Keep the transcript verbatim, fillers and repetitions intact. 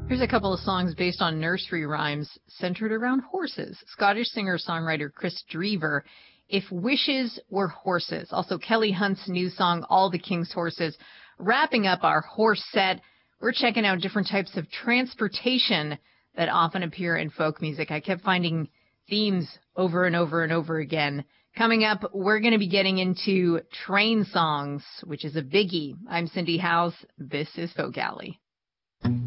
Here's a couple of songs based on nursery rhymes centered around horses. Scottish singer-songwriter Chris Drever, If Wishes Were Horses. Also Kelly Hunt's new song, All the King's Horses. Wrapping up our horse set, we're checking out different types of transportation that often appear in folk music. I kept finding themes over and over and over again. Coming up, we're going to be getting into train songs, which is a biggie. I'm Cindy House. This is Folk Alley.